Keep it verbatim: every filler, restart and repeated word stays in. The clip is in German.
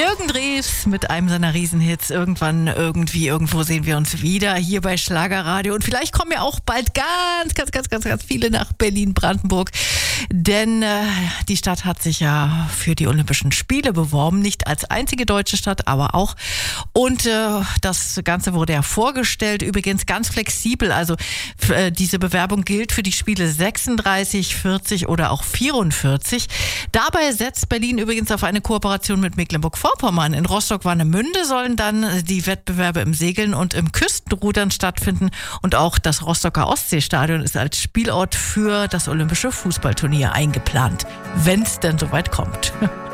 Jürgen Drews mit einem seiner Riesenhits. Irgendwann, irgendwie, irgendwo sehen wir uns wieder hier bei Schlagerradio. Und vielleicht kommen ja auch bald ganz, ganz, ganz, ganz, ganz viele nach Berlin-Brandenburg. Denn äh, die Stadt hat sich ja für die Olympischen Spiele beworben. Nicht als einzige deutsche Stadt, aber auch. Und äh, das Ganze wurde ja vorgestellt. Übrigens ganz flexibel. Also äh, diese Bewerbung gilt für die Spiele sechsunddreißig, vierzig oder auch vierundvierzig. Dabei setzt Berlin übrigens auf eine Kooperation mit Mecklenburg-Vorpommern. In Rostock-Warnemünde sollen dann die Wettbewerbe im Segeln und im Küstenrudern stattfinden. Und auch das Rostocker Ostseestadion ist als Spielort für das Olympische Fußballturnier eingeplant, wenn es denn soweit kommt.